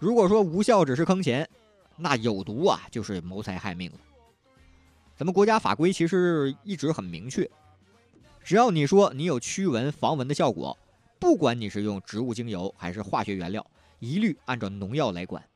如果说无效只是坑钱，那有毒啊就是谋财害命了。咱们国家法规其实一直很明确，只要你说你有驱蚊防蚊的效果，不管你是用植物精油还是化学原料，一律按照农药来管。